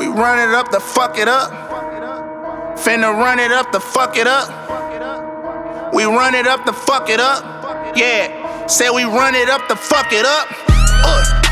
We run it up to fuck it up. Finna run it up to fuck it up. We run it up to fuck it up. Yeah, said we run it up to fuck it up.